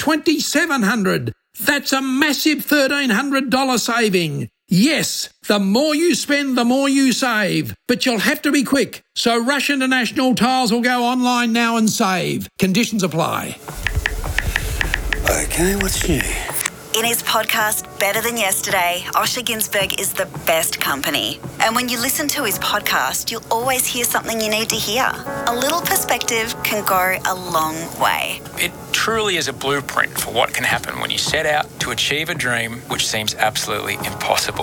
$2,700. That's a massive $1,300 saving. Yes, the more you spend, the more you save. But you'll have to be quick. So rush into National Tiles or go online now and save. Conditions apply. Okay, what's new? In his podcast, Better Than Yesterday, Osher Günsberg is the best company. And when you listen to his podcast, you'll always hear something you need to hear. A little perspective can go a long way. It truly is a blueprint for what can happen when you set out to achieve a dream which seems absolutely impossible.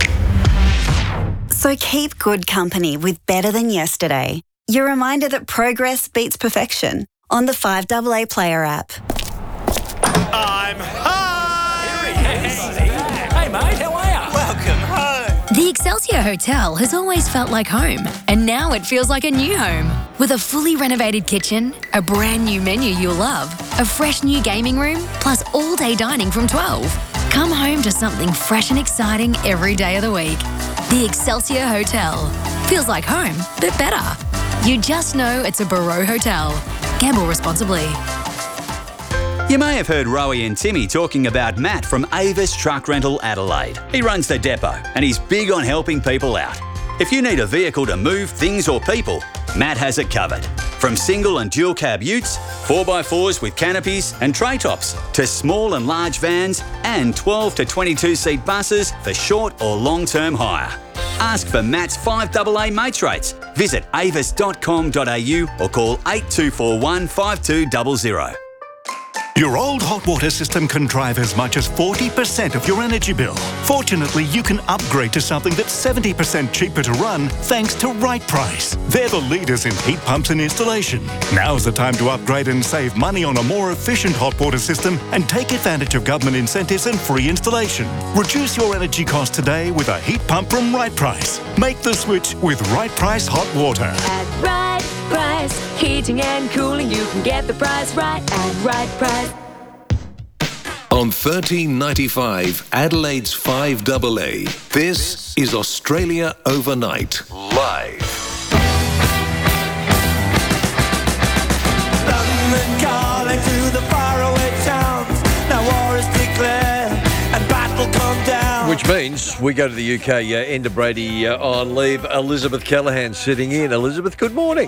So keep good company with Better Than Yesterday. Your reminder that progress beats perfection on the 5AA Player app. I'm home! Hey mate, how are you? Welcome home! The Excelsior Hotel has always felt like home, and now it feels like a new home. With a fully renovated kitchen, a brand new menu you'll love, a fresh new gaming room, plus all-day dining from 12. Come home to something fresh and exciting every day of the week. The Excelsior Hotel. Feels like home, but better. You just know it's a Barreau Hotel. Gamble responsibly. You may have heard Rowie and Timmy talking about Matt from Avis Truck Rental Adelaide. He runs the depot and he's big on helping people out. If you need a vehicle to move things or people, Matt has it covered. From single and dual cab utes, 4x4s with canopies and tray tops, to small and large vans and 12 to 22 seat buses for short or long-term hire. Ask for Matt's 5AA mates rates. Visit avis.com.au or call 8241 5200. Your old hot water system can drive as much as 40% of your energy bill. Fortunately, you can upgrade to something that's 70% cheaper to run thanks to Right Price. They're the leaders in heat pumps and installation. Now's the time to upgrade and save money on a more efficient hot water system and take advantage of government incentives and free installation. Reduce your energy costs today with a heat pump from Right Price. Make the switch with Right Price Hot Water. At Right Price, heating and cooling, you can get the price right at Right Price. On 1395 Adelaide's 5AA, this is Australia Overnight, live. London calling to the faraway towns. Now war is declared and battle come down. Which means we go to the UK. Enda Brady on leave. Elizabeth Callaghan sitting in. Elizabeth, good morning.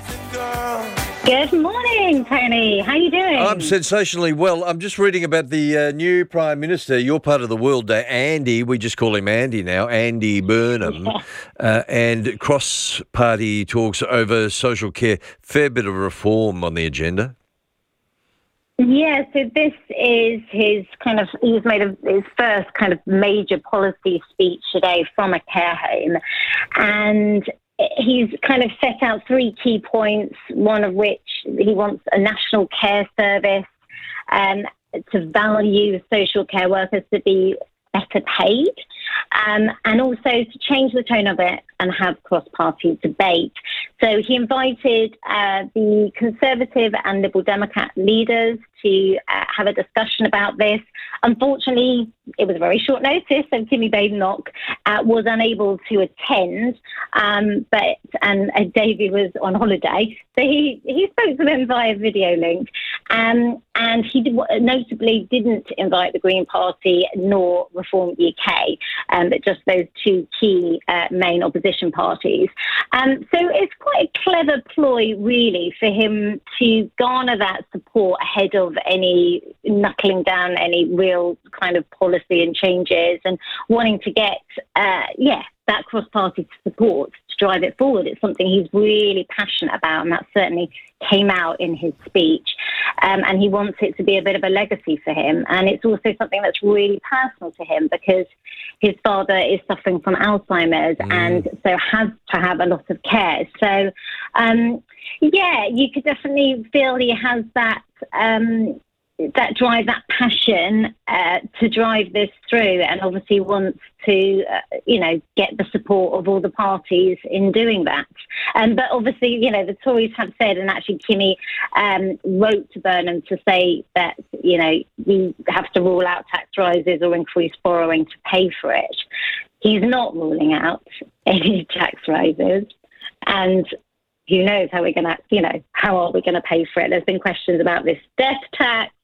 Good morning, Tony. How you doing? I'm sensationally well. I'm just reading about the new Prime Minister, your part of the world, Andy. We just call him Andy now, Andy Burnham. And cross-party talks over social care. Fair bit of reform on the agenda. Yeah, so this is he's made his first kind of major policy speech today from a care home. And he's kind of set out three key points, one of which he wants a national care service, to value social care workers to be better paid, and also to change the tone of it and have cross-party debate. So he invited the Conservative and Liberal Democrat leaders to have a discussion about this. Unfortunately, it was a very short notice, so Timmy Badenoch was unable to attend, and Davey was on holiday. So he spoke to them via video link, and he notably didn't invite the Green Party nor Reform UK, but just those two key main opposition parties. So it's quite a clever ploy, really, for him to garner that support ahead of any knuckling down any real kind of policy and changes, and wanting to get, that cross-party support to drive it forward. It's something he's really passionate about, and that certainly came out in his speech. And he wants it to be a bit of a legacy for him. And it's also something that's really personal to him because his father is suffering from Alzheimer's and so has to have a lot of care. So, you could definitely feel he has that drive, that passion to drive this through, and obviously wants to, get the support of all the parties in doing that. But obviously, the Tories have said, and actually Kimmy wrote to Burnham to say that, we have to rule out tax rises or increase borrowing to pay for it. He's not ruling out any tax rises, and who knows how we're going to, how are we going to pay for it? There's been questions about this death tax.